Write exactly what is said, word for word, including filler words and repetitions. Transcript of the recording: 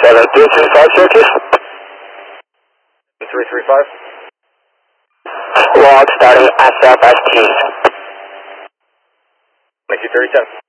seven three three five, Syracuse. three three five. Log starting S F S T. Thank you, thirty ten.